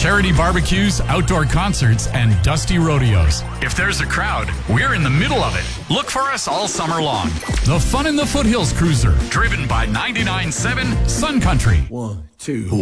charity barbecues, outdoor concerts, and dusty rodeos. If there's a crowd, we're in the middle of it. Look for us all summer long. The Fun in the Foothills Cruiser, driven by 99.7 Sun Country. 1, 2.